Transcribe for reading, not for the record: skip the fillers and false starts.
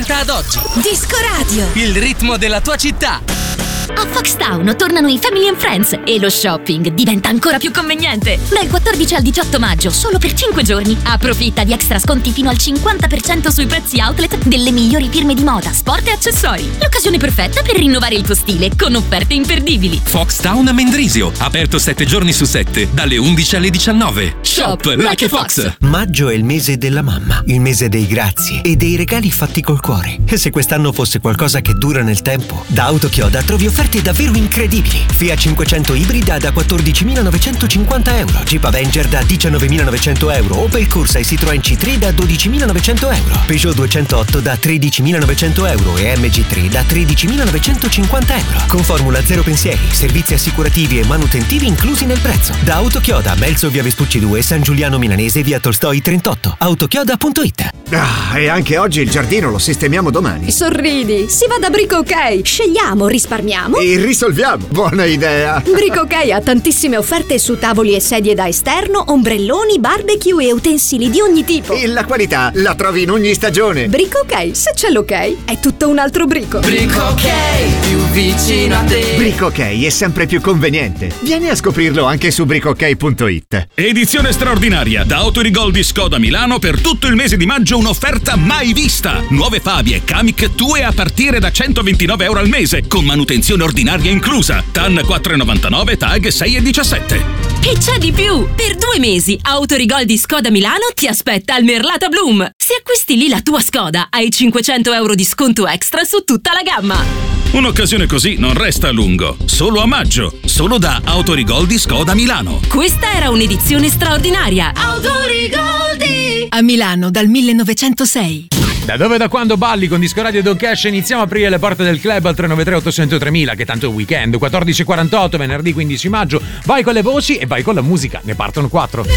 '90 ad oggi. Disco Radio. Il ritmo della tua città. A Foxtown tornano i Family and Friends e lo shopping diventa ancora più conveniente. Dal 14 al 18 maggio, solo per 5 giorni, approfitta di extra sconti fino al 50% sui prezzi outlet delle migliori firme di moda, sport e accessori. L'occasione perfetta per rinnovare il tuo stile con offerte imperdibili. Foxtown a Mendrisio, aperto 7 giorni su 7, dalle 11 alle 19. Shop like a Fox. Maggio è il mese della mamma, il mese dei grazie e dei regali fatti col cuore. E se quest'anno fosse qualcosa che dura nel tempo, da Autochioda trovi offerte davvero incredibili. Fiat 500 ibrida da 14.950 euro, Jeep Avenger da 19.900 euro, Opel Corsa e Citroën C3 da 12.900 euro, Peugeot 208 da 13.900 euro e MG3 da 13.950 euro. Con formula zero pensieri, servizi assicurativi e manutentivi inclusi nel prezzo. Da Autochioda, Melzo via Vespucci 2, San Giuliano Milanese via Tolstoi 38. Autochioda.it. E anche oggi il giardino lo sistemiamo domani. Sorridi, si va da Brico OK. Scegliamo, risparmiamo e risolviamo. Buona idea. Brico OK ha tantissime offerte su tavoli e sedie da esterno, ombrelloni, barbecue e utensili di ogni tipo. E la qualità la trovi in ogni stagione. Brico OK, se c'è l'ok, è tutto un altro brico. Brico OK, più vicino a te. Brico OK è sempre più conveniente. Vieni a scoprirlo anche su bricook.it. Edizione straordinaria da Autorigol di Skoda Milano per tutto il mese di maggio, un'offerta mai vista. Nuove Fabie Kamiq Tue a partire da 129 euro al mese, con manutenzione ordinaria inclusa. TAN 4,99, TAG 6,17. E c'è di più! Per 2 mesi Autorigol di Skoda Milano ti aspetta al Merlata Bloom. Se acquisti lì la tua Skoda, hai 500 euro di sconto extra su tutta la gamma. Un'occasione così non resta a lungo. Solo a maggio. Solo da Autorigol di Skoda Milano. Questa era un'edizione straordinaria. Autorigoldi a Milano dal 1906. Da dove e da quando balli con Disco Radio e Don Cash? Iniziamo a aprire le porte del club al 393 800 3000, che tanto è weekend. 14:48 venerdì 15 maggio. Vai con le voci e vai con la musica. Ne partono 4.